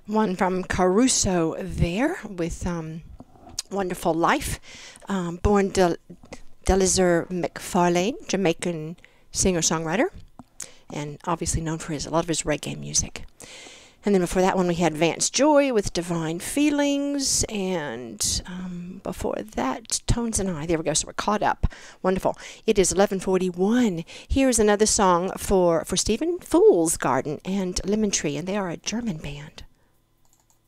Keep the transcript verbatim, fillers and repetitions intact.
One from Caruso there with um, Wonderful Life. Um, born Del- Delizer McFarlane, Jamaican singer-songwriter, and obviously known for his a lot of his reggae music. And then before that one we had Vance Joy with Divine Feelings, and um, before that Tones and I. There we go, so we're caught up. Wonderful. It is eleven forty-one. Here's another song for, for Stephen Fool's Garden and Lemon Tree, and they are a German band.